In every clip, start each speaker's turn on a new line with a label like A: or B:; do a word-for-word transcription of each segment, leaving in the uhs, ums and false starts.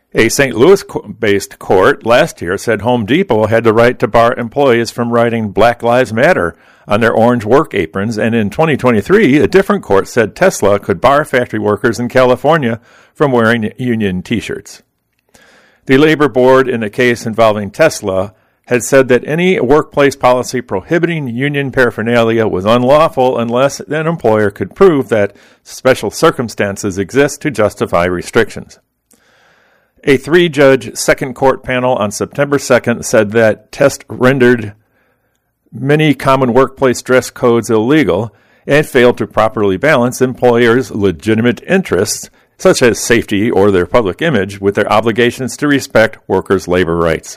A: A Saint Louis-based court last year said Home Depot had the right to bar employees from writing Black Lives Matter on their orange work aprons, and in twenty twenty-three, a different court said Tesla could bar factory workers in California from wearing union T-shirts. The labor board in a case involving Tesla had said that any workplace policy prohibiting union paraphernalia was unlawful unless an employer could prove that special circumstances exist to justify restrictions. A three-judge second court panel on September second said that test rendered many common workplace dress codes illegal and failed to properly balance employers' legitimate interests, such as safety or their public image, with their obligations to respect workers' labor rights.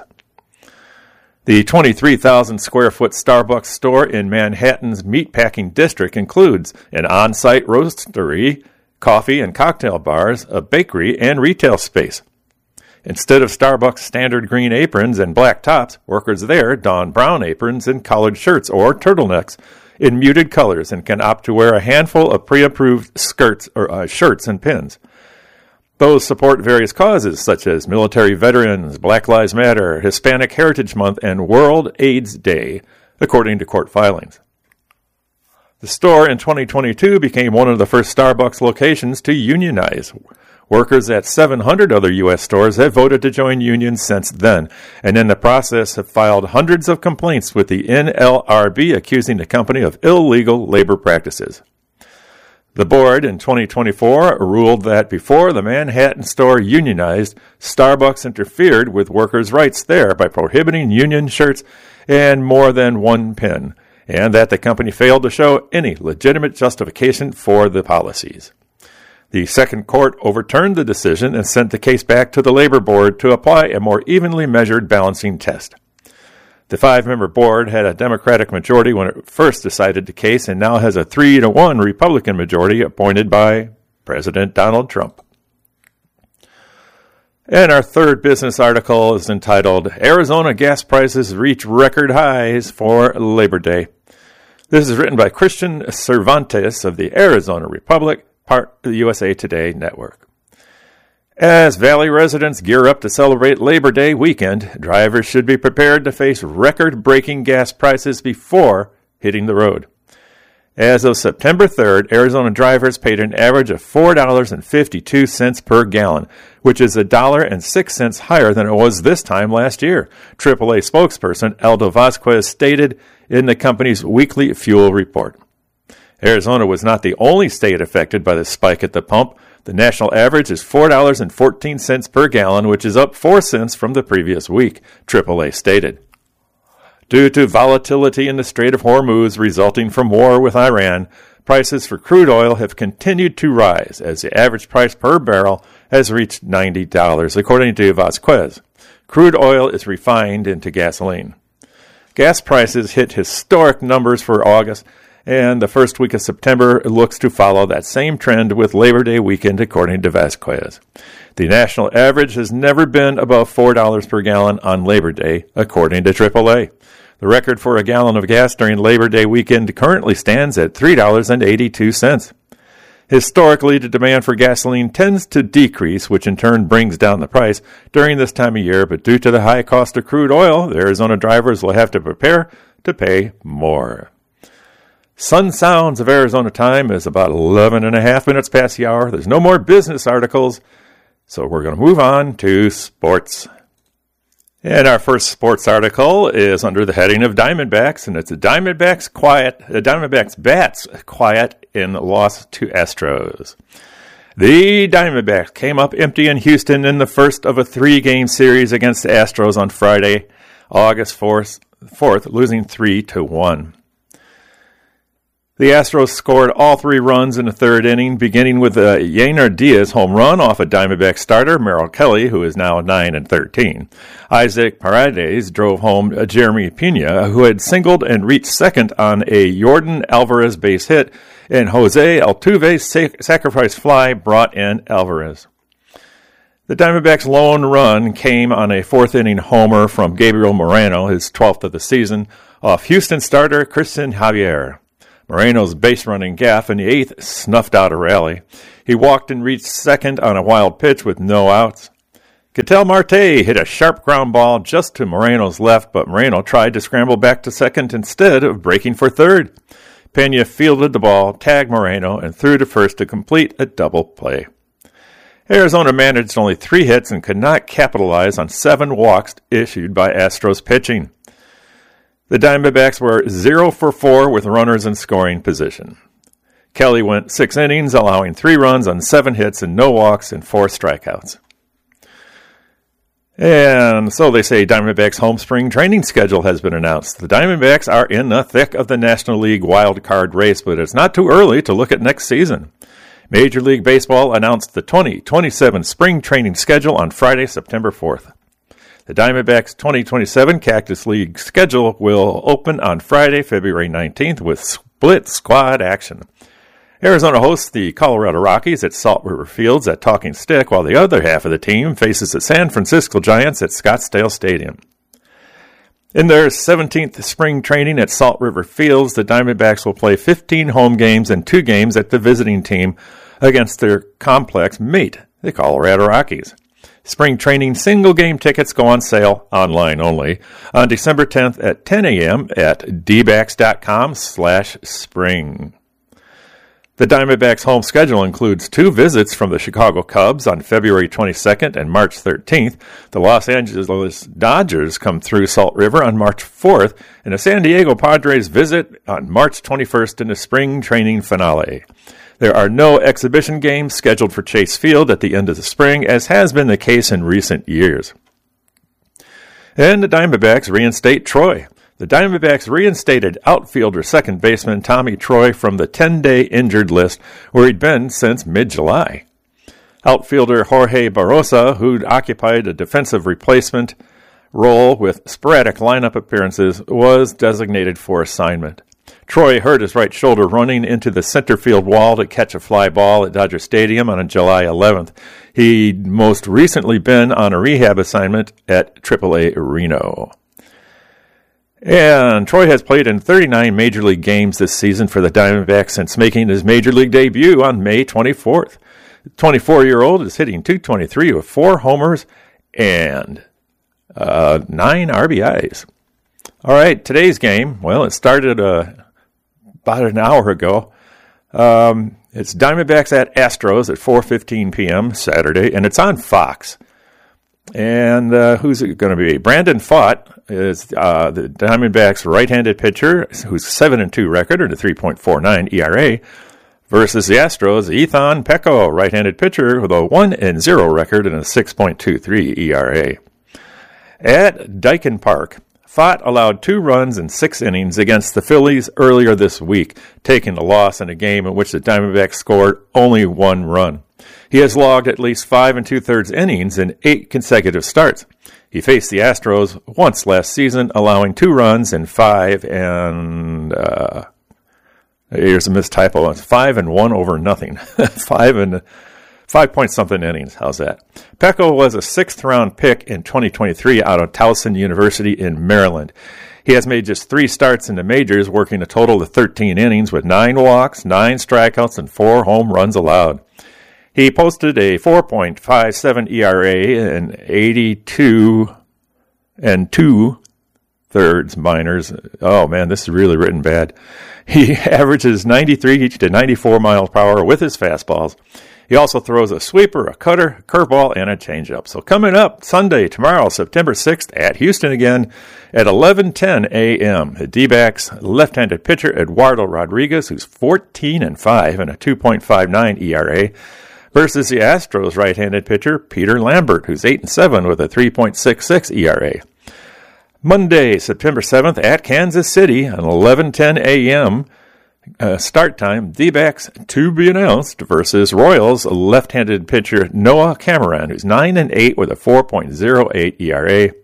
A: The twenty-three thousand square foot Starbucks store in Manhattan's meatpacking district includes an on-site roastery, coffee and cocktail bars, a bakery, and retail space. Instead of Starbucks' standard green aprons and black tops, workers there don brown aprons and collared shirts or turtlenecks in muted colors and can opt to wear a handful of pre-approved skirts or uh, shirts and pins. Those support various causes such as military veterans, Black Lives Matter, Hispanic Heritage Month, and World AIDS Day, according to court filings. The store in twenty twenty-two became one of the first Starbucks locations to unionize. Workers at seven hundred other U S stores have voted to join unions since then, and in the process have filed hundreds of complaints with the N L R B accusing the company of illegal labor practices. The board in twenty twenty-four ruled that before the Manhattan store unionized, Starbucks interfered with workers' rights there by prohibiting union shirts and more than one pin, and that the company failed to show any legitimate justification for the policies. The second court overturned the decision and sent the case back to the labor board to apply a more evenly measured balancing test. The five-member board had a Democratic majority when it first decided the case and now has a three to one Republican majority appointed by President Donald Trump. And our third business article is entitled, Arizona Gas Prices Reach Record Highs for Labor Day. This is written by Christian Cervantes of the Arizona Republic, part of the U S A Today network. As Valley residents gear up to celebrate Labor Day weekend, drivers should be prepared to face record-breaking gas prices before hitting the road. As of September third, Arizona drivers paid an average of four dollars and fifty-two cents per gallon, which is one dollar and six cents higher than it was this time last year, triple A spokesperson Aldo Vasquez stated in the company's weekly fuel report. Arizona was not the only state affected by the spike at the pump. The national average is four dollars and fourteen cents per gallon, which is up four cents from the previous week, triple A stated. Due to volatility in the Strait of Hormuz resulting from war with Iran, prices for crude oil have continued to rise as the average price per barrel has reached ninety dollars, according to Vasquez. Crude oil is refined into gasoline. Gas prices hit historic numbers for August, and the first week of September looks to follow that same trend with Labor Day weekend, according to Vasquez. The national average has never been above four dollars per gallon on Labor Day, according to triple A. The record for a gallon of gas during Labor Day weekend currently stands at three dollars and eighty-two cents. Historically, the demand for gasoline tends to decrease, which in turn brings down the price during this time of year, but due to the high cost of crude oil, the Arizona drivers will have to prepare to pay more. Sun Sounds of Arizona time is about eleven and a half minutes past the hour. There's no more business articles, so we're going to move on to sports. And our first sports article is under the heading of Diamondbacks, and it's a Diamondbacks quiet, a Diamondbacks bats quiet in loss to Astros. The Diamondbacks came up empty in Houston in the first of a three-game series against the Astros on Friday, August fourth, losing three to one. The Astros scored all three runs in the third inning, beginning with a Yainer Diaz home run off a Diamondback starter, Merrill Kelly, who is now nine and thirteen. Isaac Paredes drove home Jeremy Pena, who had singled and reached second on a Yordan Alvarez base hit, and Jose Altuve's sac- sacrifice fly brought in Alvarez. The Diamondbacks' lone run came on a fourth-inning homer from Gabriel Moreno, his twelfth of the season, off Houston starter Christian Javier. Moreno's base-running gaffe in the eighth snuffed out a rally. He walked and reached second on a wild pitch with no outs. Ketel Marte hit a sharp ground ball just to Moreno's left, but Moreno tried to scramble back to second instead of breaking for third. Pena fielded the ball, tagged Moreno, and threw to first to complete a double play. Arizona managed only three hits and could not capitalize on seven walks issued by Astros pitching. The Diamondbacks were zero for four with runners in scoring position. Kelly went six innings, allowing three runs on seven hits and no walks and four strikeouts. And so they say Diamondbacks' home spring training schedule has been announced. The Diamondbacks are in the thick of the National League wild card race, but it's not too early to look at next season. Major League Baseball announced the twenty twenty-seven spring training schedule on Friday, September fourth. The Diamondbacks' twenty twenty-seven Cactus League schedule will open on Friday, February nineteenth with split squad action. Arizona hosts the Colorado Rockies at Salt River Fields at Talking Stick, while the other half of the team faces the San Francisco Giants at Scottsdale Stadium. In their seventeenth spring training at Salt River Fields, the Diamondbacks will play fifteen home games and two games at the visiting team against their complex mate, the Colorado Rockies. Spring training single-game tickets go on sale, online only, on December tenth at ten a.m. at d backs dot com slash spring. The Diamondbacks' home schedule includes two visits from the Chicago Cubs on February twenty-second and March thirteenth. The Los Angeles Dodgers come through Salt River on March fourth, and the San Diego Padres visit on March twenty-first in the spring training finale. There are no exhibition games scheduled for Chase Field at the end of the spring, as has been the case in recent years. And the Diamondbacks reinstate Troy. The Diamondbacks reinstated outfielder second baseman Tommy Troy from the ten-day injured list, where he'd been since mid-July. Outfielder Jorge Barrosa, who'd occupied a defensive replacement role with sporadic lineup appearances, was designated for assignment. Troy hurt his right shoulder running into the center field wall to catch a fly ball at Dodger Stadium on July eleventh. He'd most recently been on a rehab assignment at triple A Reno. And Troy has played in thirty-nine Major League games this season for the Diamondbacks since making his Major League debut on May twenty-fourth. The twenty-four-year-old is hitting two twenty-three with four homers and uh, nine R B Is. All right, today's game, well, it started uh, about an hour ago. Um, it's Diamondbacks at Astros at four fifteen p.m. Saturday, and it's on Fox. And uh, who's it going to be? Brandon Pfaadt is uh, the Diamondbacks' right-handed pitcher, who's seven and two record and a three point four nine E R A, versus the Astros' Ethan Pecco, right-handed pitcher with a one and zero record and a six point two three E R A. At Daikin Park, Pfaadt allowed two runs in six innings against the Phillies earlier this week, taking a loss in a game in which the Diamondbacks scored only one run. He has logged at least five and two-thirds innings in eight consecutive starts. He faced the Astros once last season, allowing two runs in five and uh, here's a missed typo. It's five and one over nothing. five and five point something innings. How's that? Pecco was a sixth round pick in twenty twenty-three out of Towson University in Maryland. He has made just three starts in the majors, working a total of thirteen innings with nine walks, nine strikeouts, and four home runs allowed. He posted a four point five seven E R A and eighty-two and two thirds minors. Oh man, this is really written bad. He averages ninety-three to ninety-four miles per hour with his fastballs. He also throws a sweeper, a cutter, a curveball, and a changeup. So coming up Sunday, tomorrow, September sixth, at Houston again at eleven ten a.m. The D-backs left-handed pitcher Eduardo Rodriguez, who's fourteen and five and a two point five nine E R A, versus the Astros right-handed pitcher Peter Lambert, who's eight and seven with a three point six six E R A. Monday, September seventh, at Kansas City at eleven ten a.m. Uh, start time, D-backs to be announced versus Royals left-handed pitcher Noah Cameron, who's nine and eight with a four point oh eight E R A.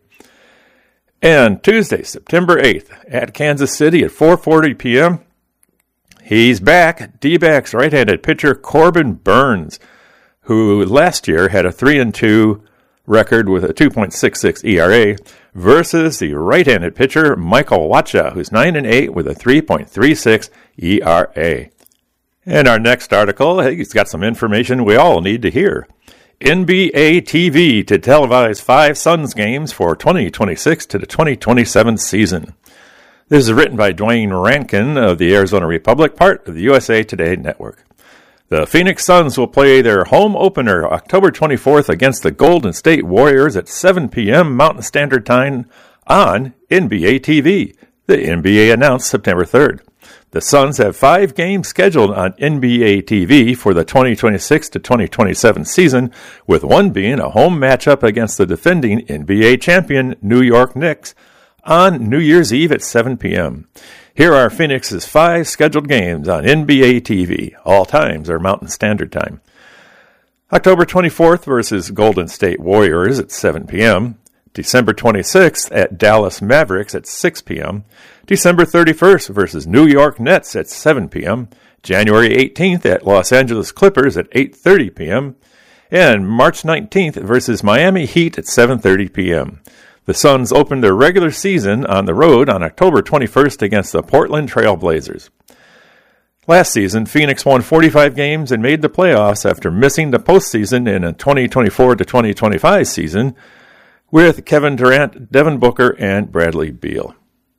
A: And Tuesday, September eighth, at Kansas City at four forty p.m., he's back, D-backs right-handed pitcher Corbin Burns, who last year had a three and two record with a two point six six E R A, versus the right-handed pitcher Michael Wacha, who's nine and eight with a three point three six E R A. And our next article, he's got some information we all need to hear. N B A T V to televise five Suns games for twenty twenty-six to the twenty twenty-seven season. This is written by Dwayne Rankin of the Arizona Republic, part of the U S A Today Network. The Phoenix Suns will play their home opener October twenty-fourth against the Golden State Warriors at seven p.m. Mountain Standard Time on N B A T V. The N B A announced September third. The Suns have five games scheduled on N B A T V for the twenty twenty-six to twenty twenty-seven season, with one being a home matchup against the defending N B A champion New York Knicks on New Year's Eve at seven p.m. Here are Phoenix's five scheduled games on N B A T V. All times are Mountain Standard Time. October twenty-fourth versus Golden State Warriors at seven p.m. December twenty-sixth at Dallas Mavericks at six p.m. December thirty-first versus New York Nets at seven p.m. January eighteenth at Los Angeles Clippers at eight thirty p.m. And March nineteenth versus Miami Heat at seven thirty p.m. The Suns opened their regular season on the road on October twenty-first against the Portland Trail Blazers. Last season, Phoenix won forty-five games and made the playoffs after missing the postseason in a twenty twenty-four to twenty twenty-five season with Kevin Durant, Devin Booker, and Bradley Beal.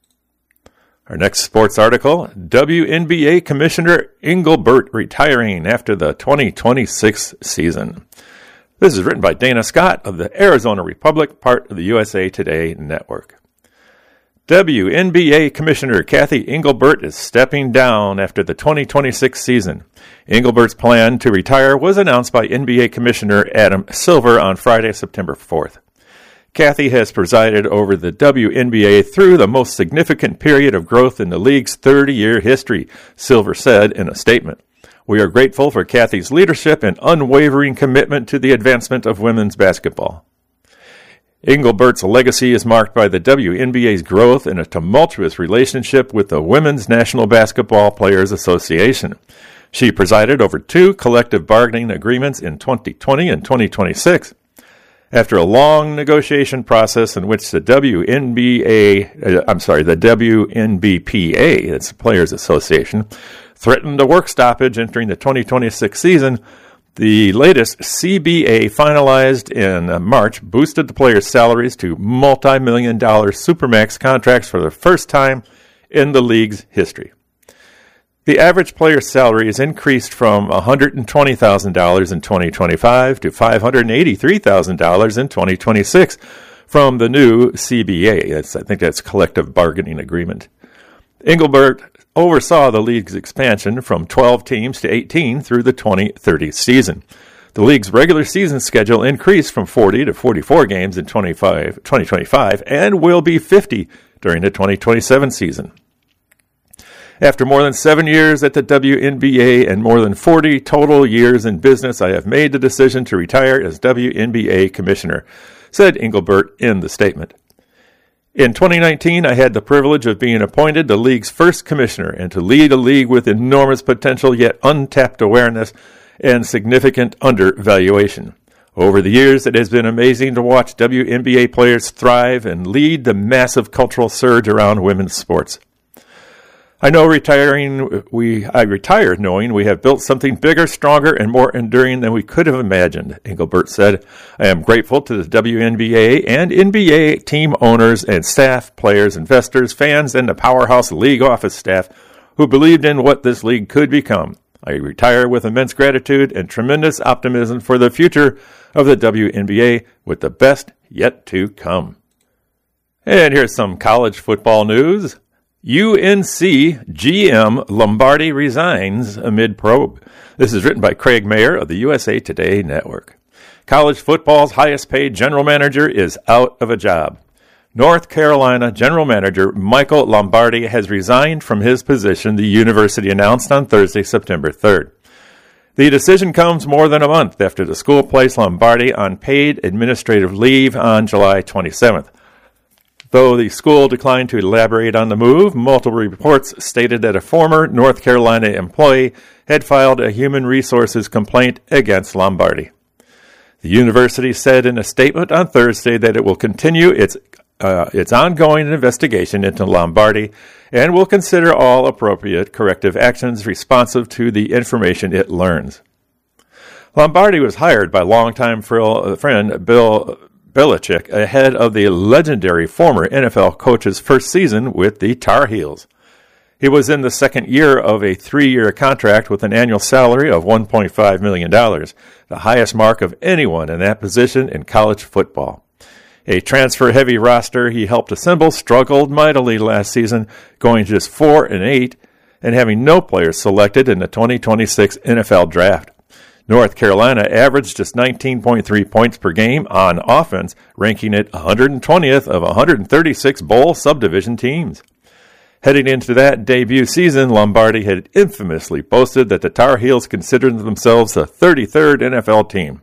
A: Our next sports article, W N B A Commissioner Engelbert retiring after the twenty twenty-six season. This is written by Dana Scott of the Arizona Republic, part of the U S A Today Network. W N B A Commissioner Cathy Engelbert is stepping down after the twenty twenty-six season. Engelbert's plan to retire was announced by N B A Commissioner Adam Silver on Friday, September fourth. Cathy has presided over the W N B A through the most significant period of growth in the league's thirty-year history, Silver said in a statement. We are grateful for Cathy's leadership and unwavering commitment to the advancement of women's basketball. Engelbert's legacy is marked by the W N B A's growth in a tumultuous relationship with the Women's National Basketball Players Association. She presided over two collective bargaining agreements in twenty twenty and twenty twenty-six. After a long negotiation process in which the W N B A, uh, I'm sorry, the W N B P A, it's the Players Association, threatened a work stoppage entering the twenty twenty-six season, the latest C B A finalized in uh, March boosted the players' salaries to multi-million dollar Supermax contracts for the first time in the league's history. The average player's salary is increased from one hundred twenty thousand dollars in twenty twenty-five to five hundred eighty-three thousand dollars in twenty twenty-six from the new C B A. That's, I think that's collective bargaining agreement. Engelbert oversaw the league's expansion from twelve teams to eighteen through the twenty thirty season. The league's regular season schedule increased from forty to forty-four games in twenty twenty-five and will be fifty during the twenty twenty-seven season. After more than seven years at the W N B A and more than forty total years in business, I have made the decision to retire as W N B A Commissioner, said Engelbert in the statement. In twenty nineteen, I had the privilege of being appointed the league's first commissioner and to lead a league with enormous potential yet untapped awareness and significant undervaluation. Over the years, it has been amazing to watch W N B A players thrive and lead the massive cultural surge around women's sports. I know retiring, we I retired knowing we have built something bigger, stronger, and more enduring than we could have imagined, Engelbert said. I am grateful to the W N B A and N B A team owners and staff, players, investors, fans, and the Powerhouse League office staff who believed in what this league could become. I retire with immense gratitude and tremendous optimism for the future of the W N B A with the best yet to come. And here's some college football news. U N C G M Lombardi resigns amid probe. This is written by Craig Mayer of the U S A Today Network. College football's highest-paid general manager is out of a job. North Carolina general manager Michael Lombardi has resigned from his position, the university announced on Thursday, September third. The decision comes more than a month after the school placed Lombardi on paid administrative leave on July twenty-seventh. Though the school declined to elaborate on the move, multiple reports stated that a former North Carolina employee had filed a human resources complaint against Lombardi. The university said in a statement on Thursday that it will continue its uh, its ongoing investigation into Lombardi and will consider all appropriate corrective actions responsive to the information it learns. Lombardi was hired by longtime friend Bill Belichick ahead of the legendary former N F L coach's first season with the Tar Heels. He was in the second year of a three-year contract with an annual salary of one point five million dollars, the highest mark of anyone in that position in college football. A transfer-heavy roster he helped assemble struggled mightily last season, going just four and eight and having no players selected in the twenty twenty-six N F L Draft. North Carolina averaged just nineteen point three points per game on offense, ranking it one hundred twentieth of one hundred thirty-six bowl subdivision teams. Heading into that debut season, Lombardi had infamously boasted that the Tar Heels considered themselves the thirty-third N F L team.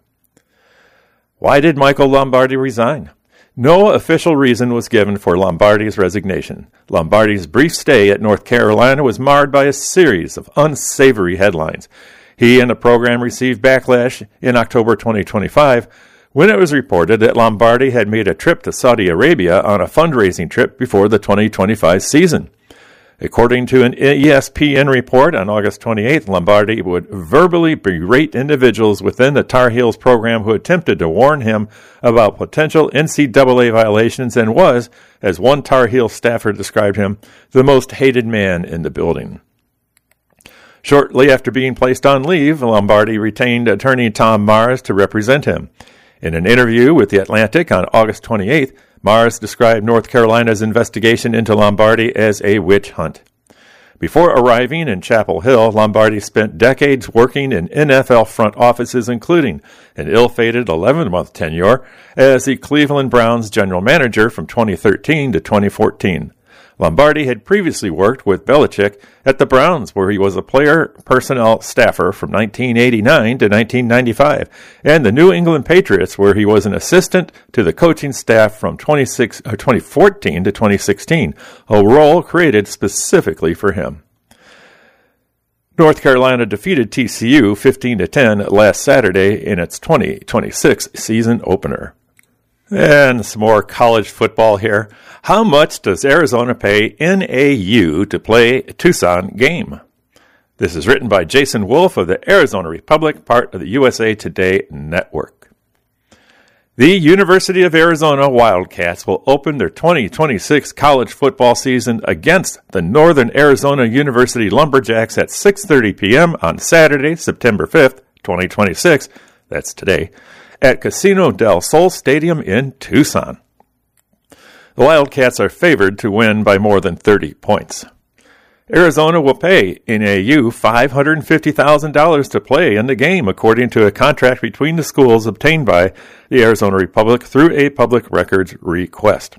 A: Why did Michael Lombardi resign? No official reason was given for Lombardi's resignation. Lombardi's brief stay at North Carolina was marred by a series of unsavory headlines. He and the program received backlash in October twenty twenty-five when it was reported that Lombardi had made a trip to Saudi Arabia on a fundraising trip before the twenty twenty-five season. According to an E S P N report on August twenty-eighth, Lombardi would verbally berate individuals within the Tar Heels program who attempted to warn him about potential N C double A violations and was, as one Tar Heel staffer described him, the most hated man in the building. Shortly after being placed on leave, Lombardi retained attorney Tom Mars to represent him. In an interview with The Atlantic on August twenty-eighth, Mars described North Carolina's investigation into Lombardi as a witch hunt. Before arriving in Chapel Hill, Lombardi spent decades working in N F L front offices, including an ill-fated eleven-month tenure as the Cleveland Browns general manager from twenty thirteen to twenty fourteen. Lombardi had previously worked with Belichick at the Browns, where he was a player personnel staffer from nineteen eighty-nine to nineteen ninety-five, and the New England Patriots, where he was an assistant to the coaching staff from twenty fourteen to twenty sixteen, a role created specifically for him. North Carolina defeated T C U fifteen to ten last Saturday in its twenty twenty-six season opener. And some more college football here. How much does Arizona pay N A U to play a Tucson game? This is written by Jason Wolf of the Arizona Republic, part of the U S A Today network. The University of Arizona Wildcats will open their twenty twenty-six college football season against the Northern Arizona University Lumberjacks at six thirty p.m. on Saturday, September fifth, twenty twenty-six. That's today. At Casino del Sol Stadium in Tucson. The Wildcats are favored to win by more than thirty points. Arizona will pay N A U five hundred fifty thousand dollars to play in the game, according to a contract between the schools obtained by the Arizona Republic through a public records request.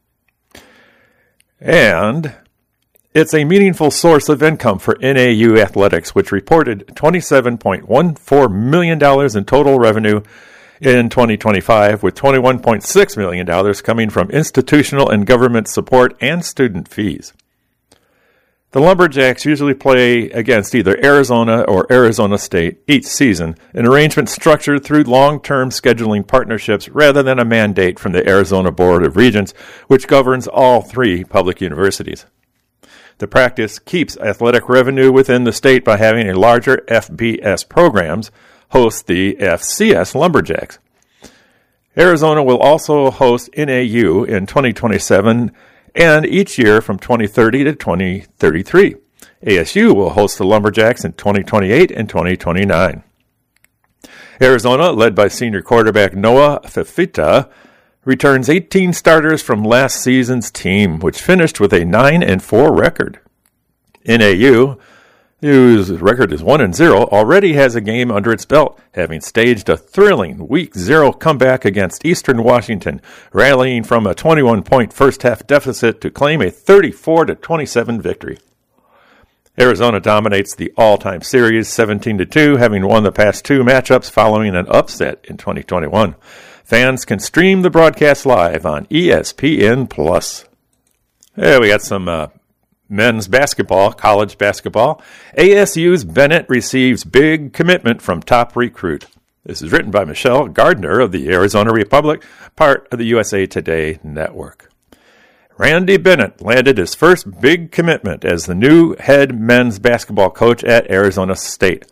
A: And it's a meaningful source of income for N A U athletics, which reported twenty-seven point one four million dollars in total revenue in twenty twenty-five, with twenty-one point six million dollars coming from institutional and government support and student fees. The Lumberjacks usually play against either Arizona or Arizona State each season, an arrangement structured through long-term scheduling partnerships rather than a mandate from the Arizona Board of Regents, which governs all three public universities. The practice keeps athletic revenue within the state by having a larger F B S programs host the F C S Lumberjacks. Arizona will also host N A U in twenty twenty-seven and each year from twenty thirty to twenty thirty-three. A S U will host the Lumberjacks in twenty twenty-eight and twenty twenty-nine. Arizona, led by senior quarterback Noah Fifita, returns eighteen starters from last season's team, which finished with a nine and four record. N A U, whose record is one and zero, already has a game under its belt, having staged a thrilling Week zero comeback against Eastern Washington, rallying from a twenty-one point first-half deficit to claim a thirty-four to twenty-seven victory. Arizona dominates the all-time series seventeen to two, having won the past two matchups following an upset in twenty twenty-one. Fans can stream the broadcast live on E S P N plus. Yeah, we got some uh, men's basketball, college basketball. A S U's Bennett receives big commitment from top recruit. This is written by Michelle Gardner of the Arizona Republic, part of the U S A Today network. Randy Bennett landed his first big commitment as the new head men's basketball coach at Arizona State.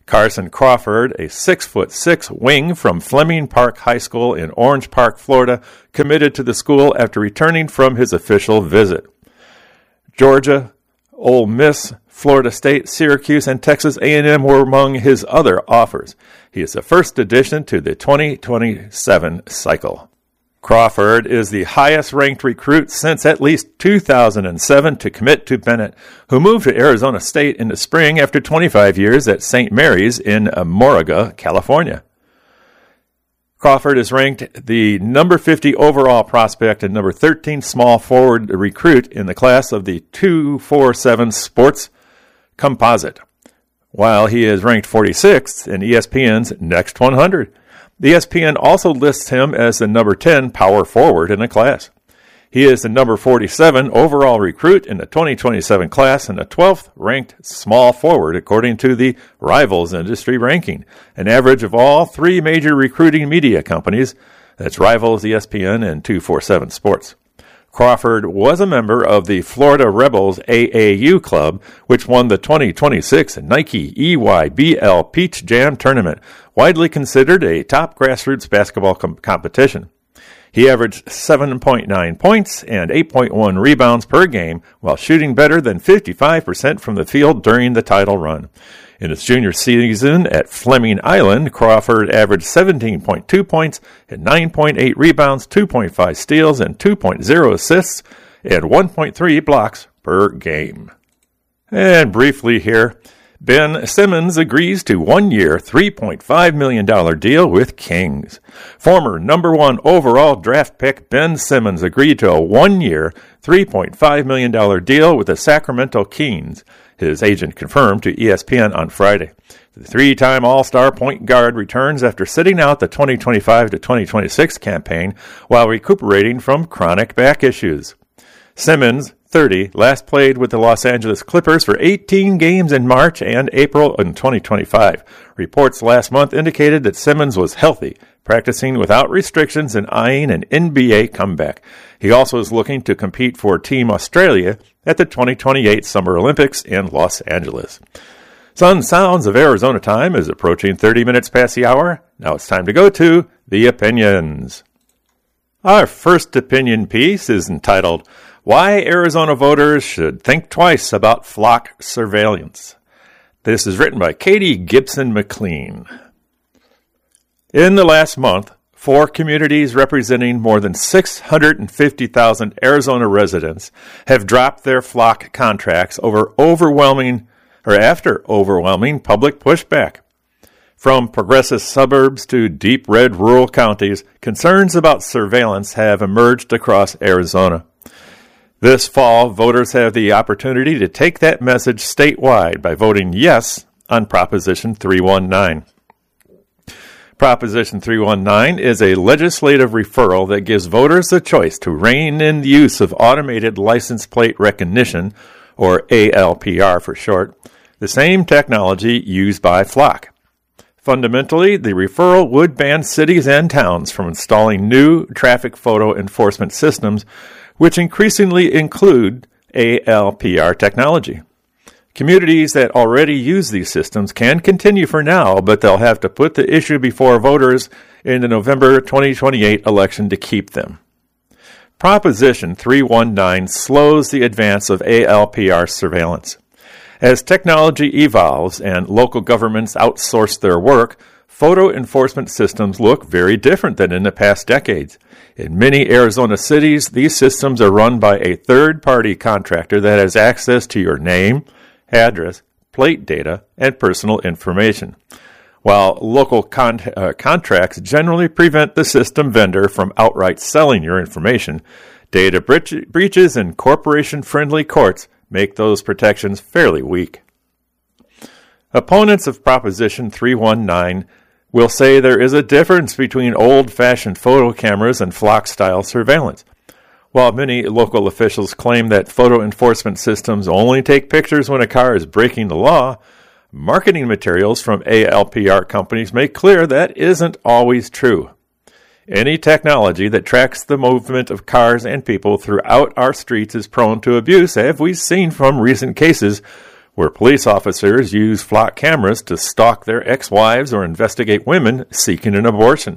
A: Carson Crawford, a six foot six wing from Fleming Park High School in Orange Park, Florida, committed to the school after returning from his official visit. Georgia, Ole Miss, Florida State, Syracuse, and Texas A and M were among his other offers. He is the first addition to the twenty twenty-seven cycle. Crawford is the highest-ranked recruit since at least two thousand seven to commit to Bennett, who moved to Arizona State in the spring after twenty-five years at Saint Mary's in Moraga, California. Crawford is ranked the number fifty overall prospect and number thirteen small forward recruit in the class of the two forty-seven Sports Composite, while he is ranked forty-sixth in E S P N's Next one hundred. E S P N also lists him as the number ten power forward in the class. He is the number forty-seven overall recruit in the twenty twenty-seven class and the twelfth ranked small forward according to the Rivals industry ranking, an average of all three major recruiting media companies, that's Rivals, E S P N, and two forty-seven Sports. Crawford was a member of the Florida Rebels A A U club, which won the twenty twenty-six Nike E Y B L Peach Jam Tournament, widely considered a top grassroots basketball com- competition. He averaged seven point nine points and eight point one rebounds per game, while shooting better than fifty-five percent from the field during the title run. In his junior season at Fleming Island, Crawford averaged seventeen point two points and nine point eight rebounds, two point five steals, and two point oh assists, and one point three blocks per game. And briefly here, Ben Simmons agrees to one-year, three point five million dollars deal with Kings. Former number one overall draft pick Ben Simmons agreed to a one-year, three point five million dollars deal with the Sacramento Kings, his agent confirmed to E S P N on Friday. The three-time All-Star point guard returns after sitting out the twenty twenty-five to twenty twenty-six campaign while recuperating from chronic back issues. Simmons, thirty, last played with the Los Angeles Clippers for eighteen games in March and April in twenty twenty-five. Reports last month indicated that Simmons was healthy, practicing without restrictions and eyeing an N B A comeback. He also is looking to compete for Team Australia at the twenty twenty-eight Summer Olympics in Los Angeles. Sun Sounds of Arizona time is approaching thirty minutes past the hour. Now it's time to go to the opinions. Our first opinion piece is entitled, Why Arizona Voters Should Think Twice About Flock Surveillance. This is written by Katie Gibson McLean. In the last month, four communities representing more than six hundred fifty thousand Arizona residents have dropped their flock contracts over overwhelming or after overwhelming public pushback. From progressive suburbs to deep red rural counties, concerns about surveillance have emerged across Arizona. This fall, voters have the opportunity to take that message statewide by voting yes on Proposition three nineteen. Proposition three nineteen is a legislative referral that gives voters the choice to rein in the use of automated license plate recognition, or A L P R for short, the same technology used by Flock. Fundamentally, the referral would ban cities and towns from installing new traffic photo enforcement systems, which increasingly include A L P R technology. Communities that already use these systems can continue for now, but they'll have to put the issue before voters in the November twenty twenty-eight election to keep them. Proposition three nineteen slows the advance of A L P R surveillance. As technology evolves and local governments outsource their work, photo enforcement systems look very different than in the past decades. In many Arizona cities, these systems are run by a third-party contractor that has access to your name, address, plate data, and personal information. While local con- uh, contracts generally prevent the system vendor from outright selling your information, data bre- breaches in corporation-friendly courts make those protections fairly weak. Opponents of Proposition three nineteen will say there is a difference between old-fashioned photo cameras and flock-style surveillance. While many local officials claim that photo enforcement systems only take pictures when a car is breaking the law, marketing materials from A L P R companies make clear that isn't always true. Any technology that tracks the movement of cars and people throughout our streets is prone to abuse, as we've seen from recent cases where police officers use flock cameras to stalk their ex-wives or investigate women seeking an abortion.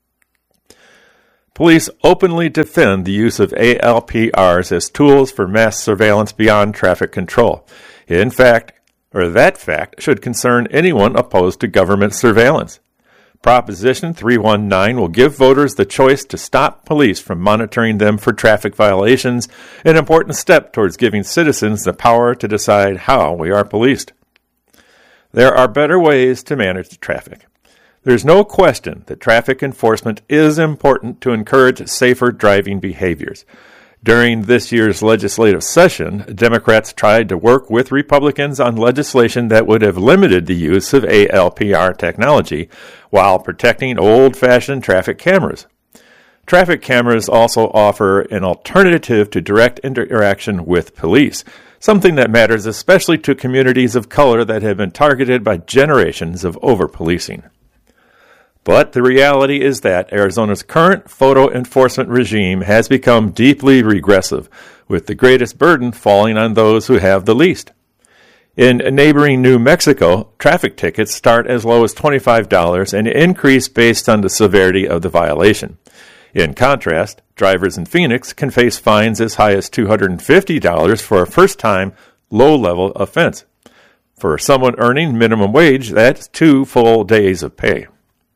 A: Police openly defend the use of A L P Rs as tools for mass surveillance beyond traffic control. In fact, or that fact should concern anyone opposed to government surveillance. Proposition three nineteen will give voters the choice to stop police from monitoring them for traffic violations, an important step towards giving citizens the power to decide how we are policed. There are better ways to manage traffic. There's no question that traffic enforcement is important to encourage safer driving behaviors. During this year's legislative session, Democrats tried to work with Republicans on legislation that would have limited the use of A L P R technology while protecting old-fashioned traffic cameras. Traffic cameras also offer an alternative to direct interaction with police, something that matters especially to communities of color that have been targeted by generations of over-policing. But the reality is that Arizona's current photo enforcement regime has become deeply regressive, with the greatest burden falling on those who have the least. In neighboring New Mexico, traffic tickets start as low as twenty-five dollars and increase based on the severity of the violation. In contrast, drivers in Phoenix can face fines as high as two hundred fifty dollars for a first-time, low-level offense. For someone earning minimum wage, that's two full days of pay.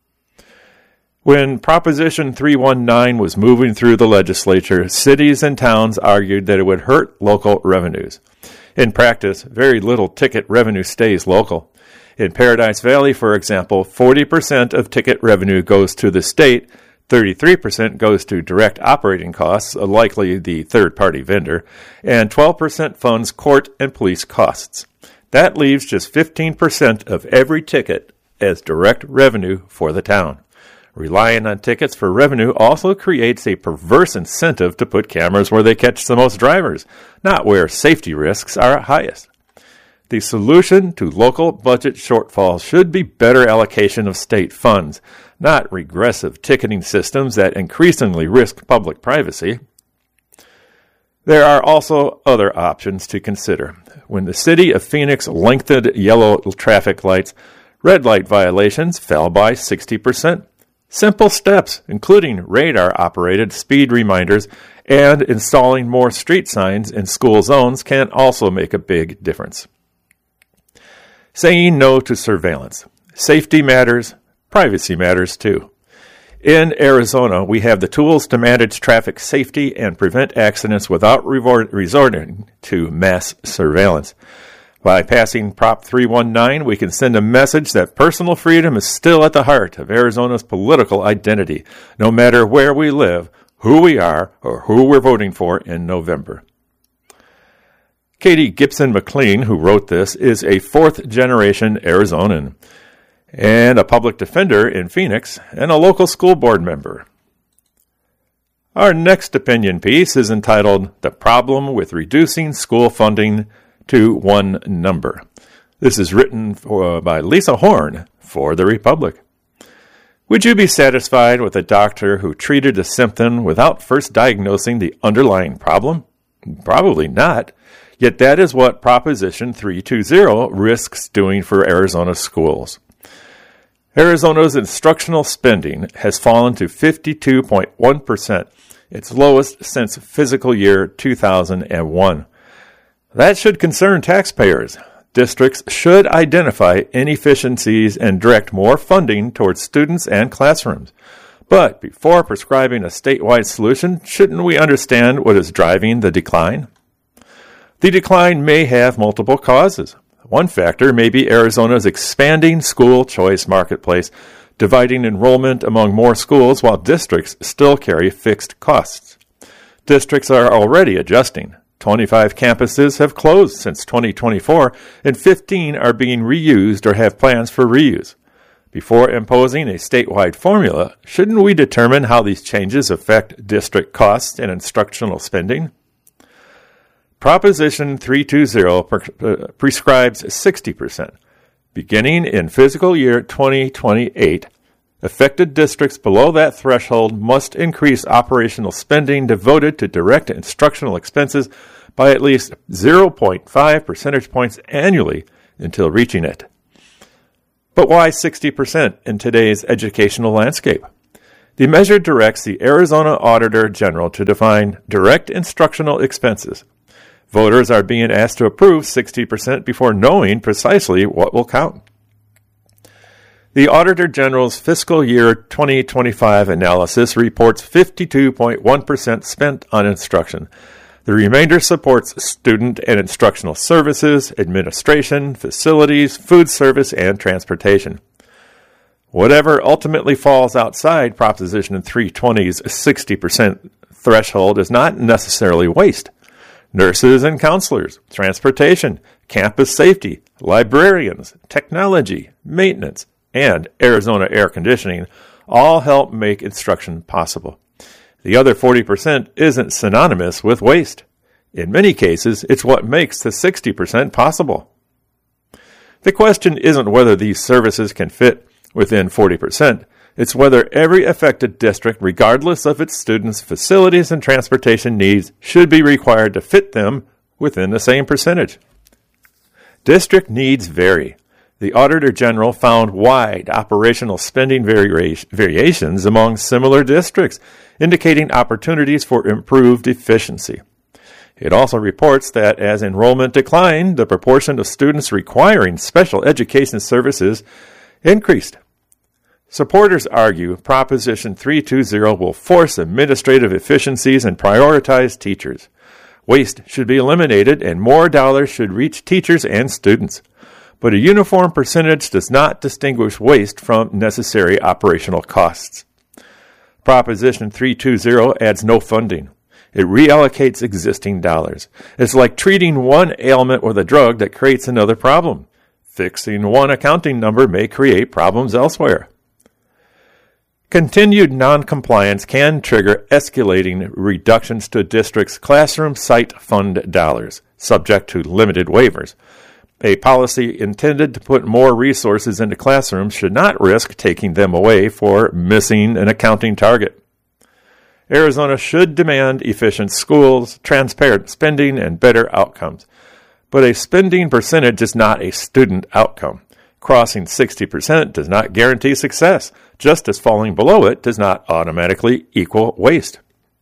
A: When Proposition three nineteen was moving through the legislature, cities and towns argued that it would hurt local revenues. In practice, very little ticket revenue stays local. In Paradise Valley, for example, forty percent of ticket revenue goes to the state, thirty-three percent goes to direct operating costs, likely the third-party vendor, and twelve percent funds court and police costs. That leaves just fifteen percent of every ticket as direct revenue for the town. Relying on tickets for revenue also creates a perverse incentive to put cameras where they catch the most drivers, not where safety risks are highest. The solution to local budget shortfalls should be better allocation of state funds, not regressive ticketing systems that increasingly risk public privacy. There are also other options to consider. When the city of Phoenix lengthened yellow traffic lights, red light violations fell by sixty percent. Simple steps, including radar-operated speed reminders and installing more street signs in school zones, can also make a big difference. Saying no to surveillance. Safety matters, privacy matters too. In Arizona, we have the tools to manage traffic safety and prevent accidents without resorting to mass surveillance. By passing Prop three nineteen, we can send a message that personal freedom is still at the heart of Arizona's political identity, no matter where we live, who we are, or who we're voting for in November. Katie Gibson McLean, who wrote this, is a fourth-generation Arizonan and a public defender in Phoenix and a local school board member. Our next opinion piece is entitled The Problem with Reducing School Funding to One Number. This is written for, by Lisa Horn for The Republic. Would you be satisfied with a doctor who treated a symptom without first diagnosing the underlying problem? Probably not. Yet that is what Proposition three twenty risks doing for Arizona schools. Arizona's instructional spending has fallen to fifty-two point one percent, its lowest since fiscal year two thousand one. That should concern taxpayers. Districts should identify inefficiencies and direct more funding towards students and classrooms. But before prescribing a statewide solution, shouldn't we understand what is driving the decline? The decline may have multiple causes. One factor may be Arizona's expanding school choice marketplace, dividing enrollment among more schools while districts still carry fixed costs. Districts are already adjusting. twenty-five campuses have closed since twenty twenty-four, and fifteen are being reused or have plans for reuse. Before imposing a statewide formula, shouldn't we determine how these changes affect district costs and instructional spending? Proposition three twenty pre- prescribes sixty percent. Beginning in fiscal year twenty twenty-eight, Affected districts below that threshold must increase operational spending devoted to direct instructional expenses by at least zero point five percentage points annually until reaching it. But why sixty percent in today's educational landscape? The measure directs the Arizona Auditor General to define direct instructional expenses. Voters are being asked to approve sixty percent before knowing precisely what will count. The Auditor General's fiscal year twenty twenty-five analysis reports fifty-two point one percent spent on instruction. The remainder supports student and instructional services, administration, facilities, food service, and transportation. Whatever ultimately falls outside Proposition three twenty's sixty percent threshold is not necessarily waste. Nurses and counselors, transportation, campus safety, librarians, technology, maintenance, and Arizona air conditioning all help make instruction possible. The other forty percent isn't synonymous with waste. In many cases, it's what makes the sixty percent possible. The question isn't whether these services can fit within forty percent. It's whether every affected district, regardless of its students' facilities and transportation needs, should be required to fit them within the same percentage. District needs vary. The Auditor General found wide operational spending vari- variations among similar districts, indicating opportunities for improved efficiency. It also reports that as enrollment declined, the proportion of students requiring special education services increased. Supporters argue Proposition three twenty will force administrative efficiencies and prioritize teachers. Waste should be eliminated and more dollars should reach teachers and students. But a uniform percentage does not distinguish waste from necessary operational costs. Proposition three twenty adds no funding. It reallocates existing dollars. It's like treating one ailment with a drug that creates another problem. Fixing one accounting number may create problems elsewhere. Continued noncompliance can trigger escalating reductions to districts' classroom site fund dollars, subject to limited waivers. A policy intended to put more resources into classrooms should not risk taking them away for missing an accounting target. Arizona should demand efficient schools, transparent spending, and better outcomes. But a spending percentage is not a student outcome. Crossing sixty percent does not guarantee success, just as falling below it does not automatically equal waste.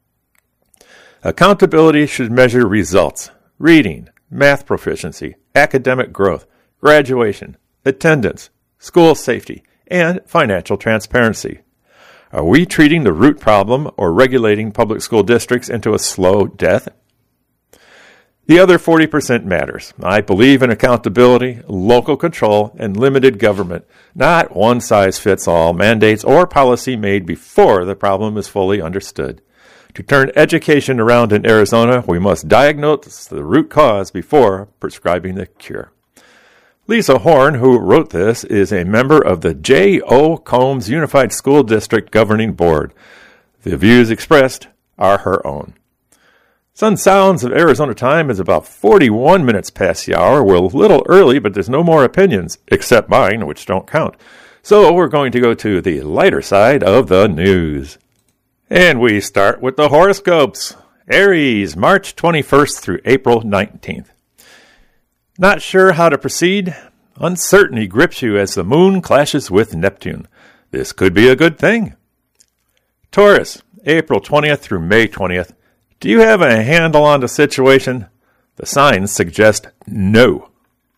A: Accountability should measure results: reading, math proficiency, academic growth, graduation, attendance, school safety, and financial transparency. Are we treating the root problem or regulating public school districts into a slow death? The other forty percent matters. I believe in accountability, local control, and limited government, not one-size-fits-all mandates or policy made before the problem is fully understood. To turn education around in Arizona, we must diagnose the root cause before prescribing the cure. Lisa Horn, who wrote this, is a member of the J O. Combs Unified School District Governing Board. The views expressed are her own. Sun Sounds of Arizona time is about forty-one minutes past the hour. We're a little early, but there's no more opinions, except mine, which don't count. So we're going to go to the lighter side of the news. And we start with the horoscopes. Aries, March twenty-first through April nineteenth. Not sure how to proceed? Uncertainty grips you as the moon clashes with Neptune. This could be a good thing. Taurus, April twentieth through May twentieth. Do you have a handle on the situation? The signs suggest no.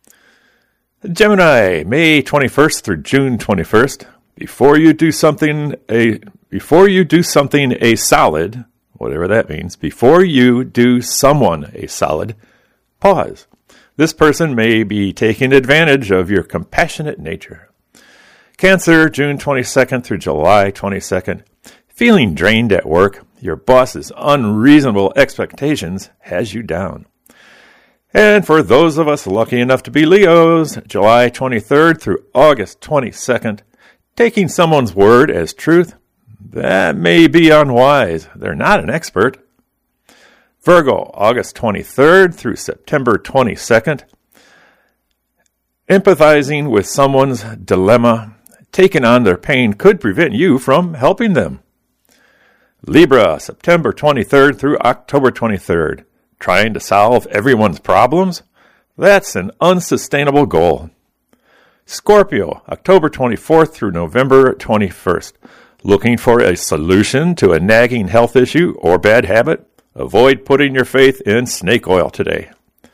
A: Gemini, May twenty-first through June twenty-first. Before you do something a before you do something a solid, whatever that means, before you do someone a solid, pause. This person may be taking advantage of your compassionate nature. Cancer, June twenty-second through July twenty-second. Feeling drained at work, your boss's unreasonable expectations has you down. And for those of us lucky enough to be Leos, July twenty-third through August twenty-second, taking someone's word as truth, that may be unwise. They're not an expert. Virgo, August twenty-third through September twenty-second. Empathizing with someone's dilemma, taking on their pain could prevent you from helping them. Libra, September twenty-third through October twenty-third. Trying to solve everyone's problems? That's an unsustainable goal. Scorpio, October twenty-fourth through November twenty-first. Looking for a solution to a nagging health issue or bad habit? Avoid putting your faith in snake oil today.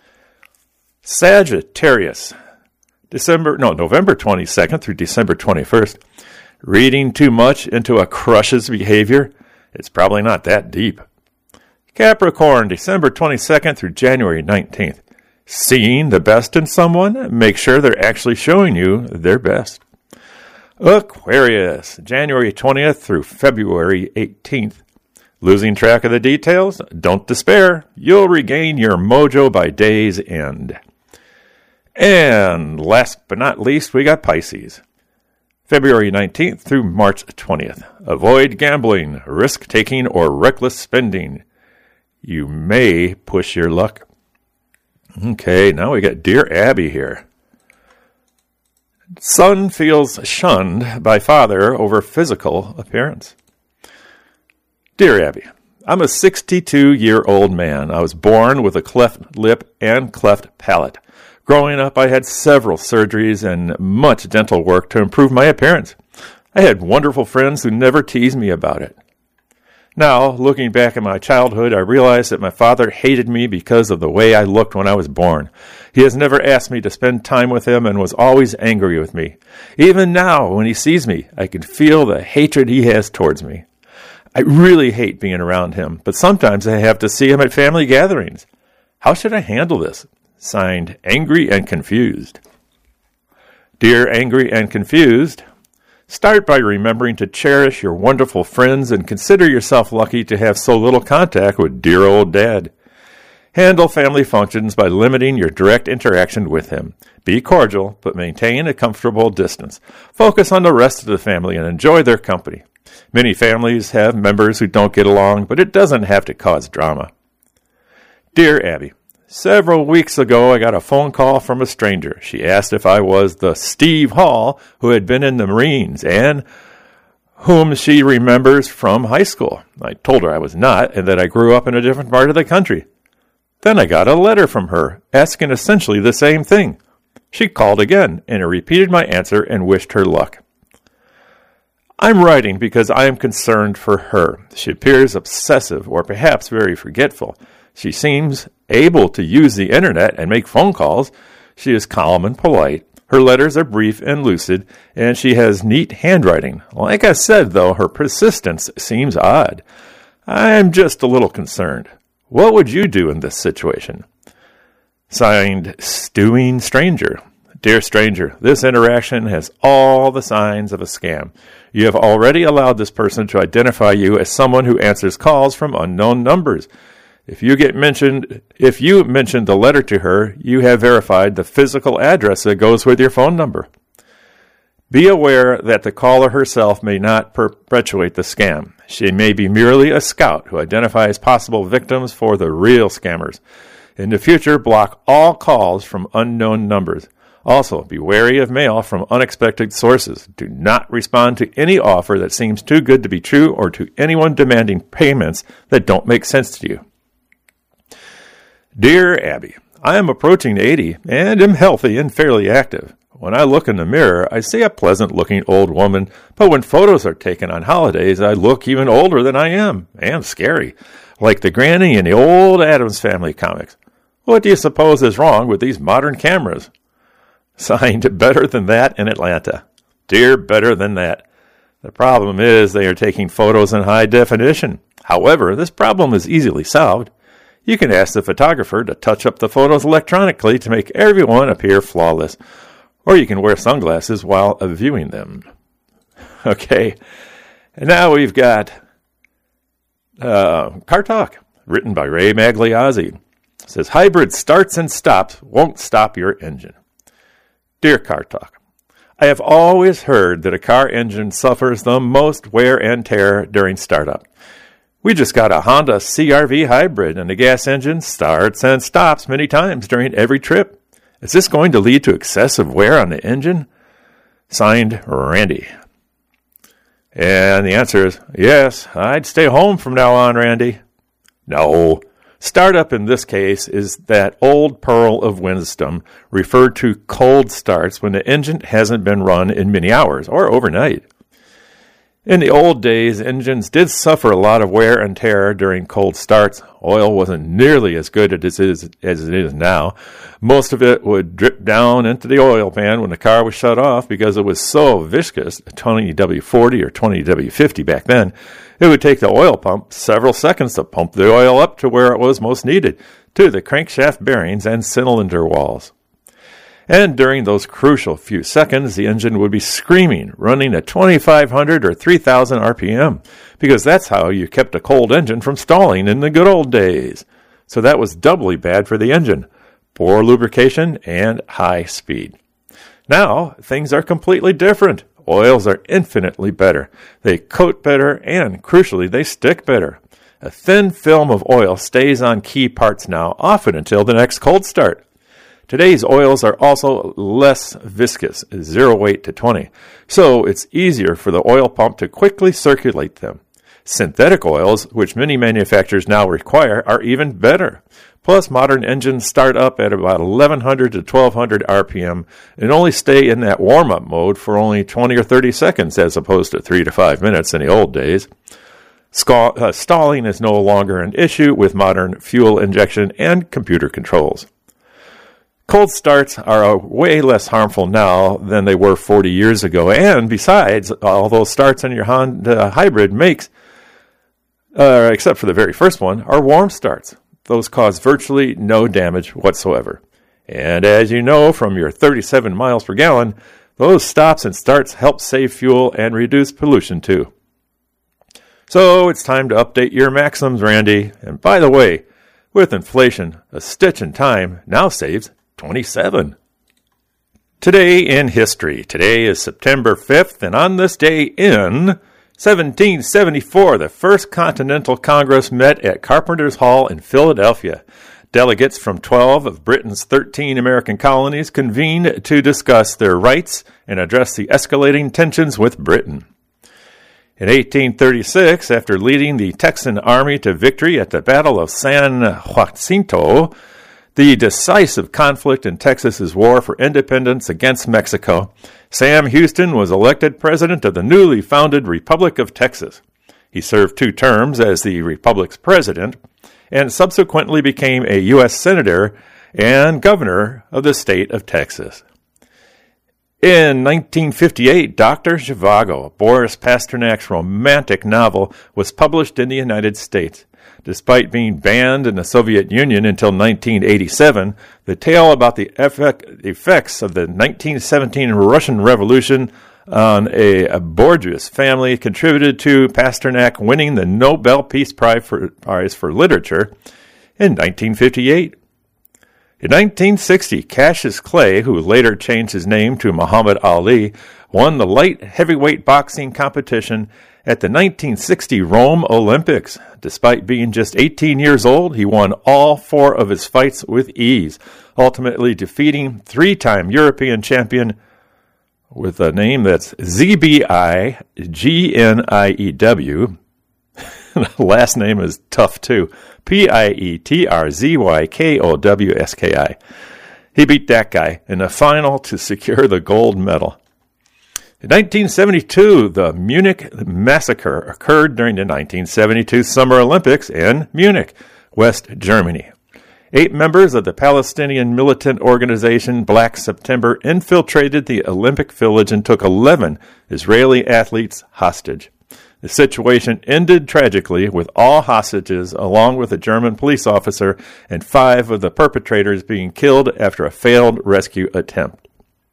A: Sagittarius, December no November twenty-second through December twenty-first. Reading too much into a crush's behavior? It's probably not that deep. Capricorn, December twenty-second through January nineteenth. Seeing the best in someone? Make sure they're actually showing you their best. Aquarius, January twentieth through February eighteenth. Losing track of the details? Don't despair. You'll regain your mojo by day's end. And last but not least, we got Pisces. February nineteenth through March twentieth. Avoid gambling, risk-taking, or reckless spending. You may push your luck. Okay, now we got Dear Abby here. Son feels shunned by father over physical appearance. Dear Abby, I'm a sixty-two-year-old man. I was born with a cleft lip and cleft palate. Growing up, I had several surgeries and much dental work to improve my appearance. I had wonderful friends who never teased me about it. Now, looking back at my childhood, I realize that my father hated me because of the way I looked when I was born. He has never asked me to spend time with him and was always angry with me. Even now, when he sees me, I can feel the hatred he has towards me. I really hate being around him, but sometimes I have to see him at family gatherings. How should I handle this? Signed, Angry and Confused. Dear Angry and Confused, start by remembering to cherish your wonderful friends and consider yourself lucky to have so little contact with dear old Dad. Handle family functions by limiting your direct interaction with him. Be cordial, but maintain a comfortable distance. Focus on the rest of the family and enjoy their company. Many families have members who don't get along, but it doesn't have to cause drama. Dear Abby, several weeks ago, I got a phone call from a stranger. She asked if I was the Steve Hall who had been in the Marines and whom she remembers from high school. I told her I was not and that I grew up in a different part of the country. Then I got a letter from her asking essentially the same thing. She called again, and I repeated my answer and wished her luck. I'm writing because I am concerned for her. She appears obsessive or perhaps very forgetful. She seems able to use the internet and make phone calls. She is calm and polite. Her letters are brief and lucid, and she has neat handwriting. Like I said, though, her persistence seems odd. I am just a little concerned. What would you do in this situation? Signed, Stewing Stranger. Dear stranger, this interaction has all the signs of a scam. You have already allowed this person to identify you as someone who answers calls from unknown numbers. If you get mentioned, if you mentioned the letter to her, you have verified the physical address that goes with your phone number. Be aware that the caller herself may not perpetuate the scam. She may be merely a scout who identifies possible victims for the real scammers. In the future, block all calls from unknown numbers. Also, be wary of mail from unexpected sources. Do not respond to any offer that seems too good to be true or to anyone demanding payments that don't make sense to you. Dear Abby, I am approaching eighty and am healthy and fairly active. When I look in the mirror, I see a pleasant-looking old woman, but when photos are taken on holidays, I look even older than I am, and scary, like the granny in the old Addams Family comics. What do you suppose is wrong with these modern cameras? Signed, Better Than That in Atlanta. Dear Better Than That. The problem is they are taking photos in high definition. However, this problem is easily solved. You can ask the photographer to touch up the photos electronically to make everyone appear flawless. Or you can wear sunglasses while viewing them. Okay, and now we've got uh, Car Talk, written by Ray Magliozzi. It says, hybrid starts and stops won't stop your engine. Dear Car Talk, I have always heard that a car engine suffers the most wear and tear during startup. We just got a Honda C R V hybrid, and the gas engine starts and stops many times during every trip. Is this going to lead to excessive wear on the engine? Signed, Randy. And the answer is, yes, I'd stay home from now on, Randy. No. Startup in this case is that old pearl of wisdom referred to cold starts when the engine hasn't been run in many hours or overnight. In the old days, engines did suffer a lot of wear and tear during cold starts. Oil wasn't nearly as good as it is, as it is now. Most of it would drip down into the oil pan when the car was shut off because it was so viscous, twenty W forty or twenty W fifty back then, it would take the oil pump several seconds to pump the oil up to where it was most needed, to the crankshaft bearings and cylinder walls. And during those crucial few seconds, the engine would be screaming, running at twenty-five hundred or three thousand R P M, because that's how you kept a cold engine from stalling in the good old days. So that was doubly bad for the engine, poor lubrication and high speed. Now, things are completely different. Oils are infinitely better. They coat better, and crucially, they stick better. A thin film of oil stays on key parts now, often until the next cold start. Today's oils are also less viscous, zero weight to twenty, so it's easier for the oil pump to quickly circulate them. Synthetic oils, which many manufacturers now require, are even better. Plus, modern engines start up at about eleven hundred to twelve hundred R P M and only stay in that warm-up mode for only twenty or thirty seconds as opposed to three to five minutes in the old days. Scal- uh, stalling is no longer an issue with modern fuel injection and computer controls. Cold starts are way less harmful now than they were forty years ago. And besides, all those starts in your Honda hybrid makes, uh, except for the very first one, are warm starts. Those cause virtually no damage whatsoever. And as you know from your thirty-seven miles per gallon, those stops and starts help save fuel and reduce pollution too. So it's time to update your maxims, Randy. And by the way, with inflation, a stitch in time now saves twenty-seven. Today in history. Today is September fifth, and on this day in seventeen seventy-four, the First Continental Congress met at Carpenter's Hall in Philadelphia. Delegates from twelve of Britain's thirteen American colonies convened to discuss their rights and address the escalating tensions with Britain. In eighteen thirty-six, after leading the Texan army to victory at the Battle of San Jacinto, the decisive conflict in Texas's war for independence against Mexico, Sam Houston was elected president of the newly founded Republic of Texas. He served two terms as the Republic's president and subsequently became a U S senator and governor of the state of Texas. In nineteen fifty-eight, Doctor Zhivago, Boris Pasternak's romantic novel, was published in the United States. Despite being banned in the Soviet Union until nineteen eighty-seven, the tale about the effects of the nineteen seventeen Russian Revolution on a, a Borgias family contributed to Pasternak winning the Nobel Peace Prize for, Prize for Literature in nineteen fifty-eight. In nineteen sixty, Cassius Clay, who later changed his name to Muhammad Ali, won the light heavyweight boxing competition at the nineteen sixty Rome Olympics. Despite being just eighteen years old, he won all four of his fights with ease, ultimately defeating three-time European champion with a name that's Z B I G N I E W. The last name is tough, too. P I E T R Z Y K O W S K I. He beat that guy in the final to secure the gold medal. In nineteen seventy-two, the Munich Massacre occurred during the nineteen seventy-two Summer Olympics in Munich, West Germany. Eight members of the Palestinian militant organization Black September infiltrated the Olympic Village and took eleven Israeli athletes hostage. The situation ended tragically with all hostages, along with a German police officer and five of the perpetrators being killed after a failed rescue attempt.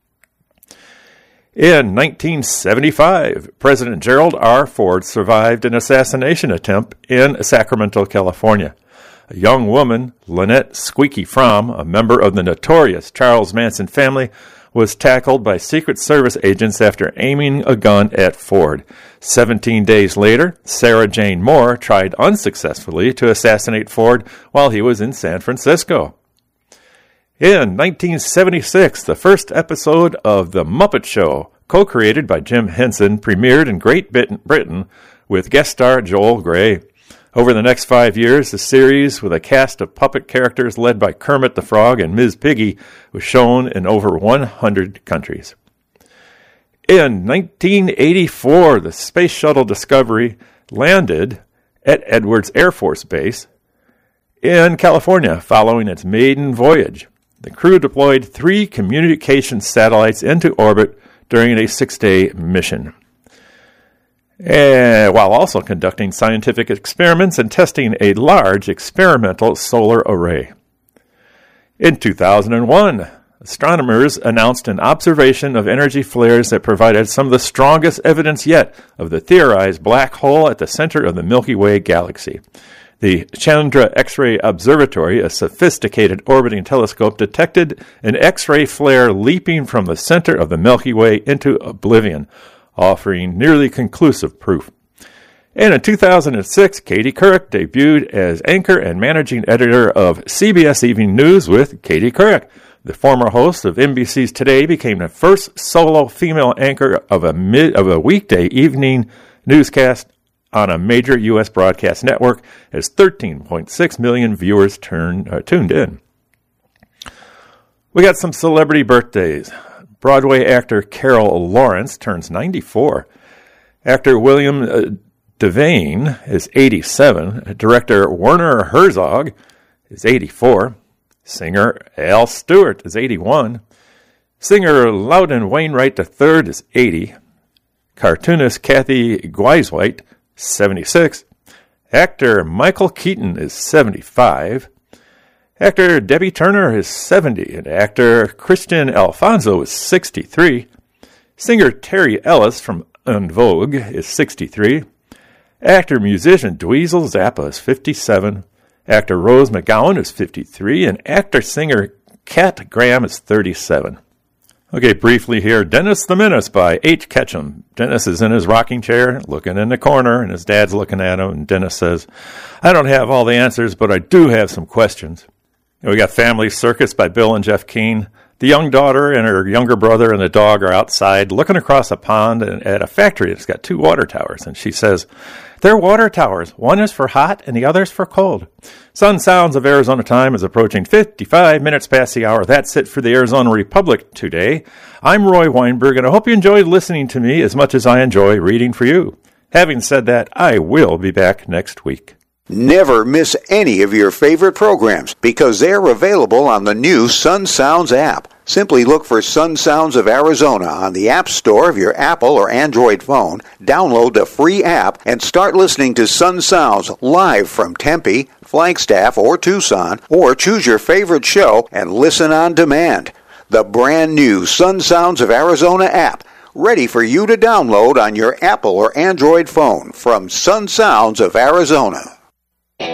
A: In nineteen seventy-five, President Gerald R. Ford survived an assassination attempt in Sacramento, California. A young woman, Lynette Squeaky Fromm, a member of the notorious Charles Manson family, was tackled by Secret Service agents after aiming a gun at Ford. Seventeen days later, Sarah Jane Moore tried unsuccessfully to assassinate Ford while he was in San Francisco. In nineteen seventy-six, the first episode of The Muppet Show, co-created by Jim Henson, premiered in Great Britain with guest star Joel Grey. Over the next five years, the series, with a cast of puppet characters led by Kermit the Frog and Miz Piggy, was shown in over one hundred countries. In nineteen eighty-four, the Space Shuttle Discovery landed at Edwards Air Force Base in California following its maiden voyage. The crew deployed three communication satellites into orbit during a six-day mission, and while also conducting scientific experiments and testing a large experimental solar array. In two thousand one, astronomers announced an observation of energy flares that provided some of the strongest evidence yet of the theorized black hole at the center of the Milky Way galaxy. The Chandra X-ray Observatory, a sophisticated orbiting telescope, detected an X-ray flare leaping from the center of the Milky Way into oblivion, offering nearly conclusive proof. And in two thousand six, Katie Couric debuted as anchor and managing editor of C B S Evening News with Katie Couric. The former host of N B C's Today became the first solo female anchor of a mid of a weekday evening newscast on a major U S broadcast network, as thirteen point six million viewers turned, uh, tuned in. We got some celebrity birthdays. Broadway actor Carol Lawrence turns ninety-four. Actor William uh, Devane is eighty-seven. Director Werner Herzog is eighty-four. Singer Al Stewart is eighty-one. Singer Loudon Wainwright the third is eighty. Cartoonist Kathy Griswold, seventy-six. Actor Michael Keaton is seventy-five. Actor Debbie Turner is seventy. And actor Christian Alfonso is sixty-three. Singer Terry Ellis from En Vogue is sixty-three. Actor-musician Dweezil Zappa is fifty-seven. Actor Rose McGowan is fifty-three, and actor-singer Kat Graham is thirty-seven. Okay, briefly here, Dennis the Menace by H. Ketchum. Dennis is in his rocking chair, looking in the corner, and his dad's looking at him, and Dennis says, I don't have all the answers, but I do have some questions. And we got Family Circus by Bill and Jeff Keane. The young daughter and her younger brother and the dog are outside looking across a pond at a factory that's got two water towers, and she says, they're water towers. One is for hot and the other is for cold. Sun Sounds of Arizona time is approaching fifty-five minutes past the hour. That's it for the Arizona Republic today. I'm Roy Weinberg, and I hope you enjoyed listening to me as much as I enjoy reading for you. Having said that, I will be back next week.
B: Never miss any of your favorite programs because they're available on the new Sun Sounds app. Simply look for Sun Sounds of Arizona on the App Store of your Apple or Android phone, download the free app, and start listening to Sun Sounds live from Tempe, Flagstaff, or Tucson, or choose your favorite show and listen on demand. The brand new Sun Sounds of Arizona app, ready for you to download on your Apple or Android phone from Sun Sounds of Arizona.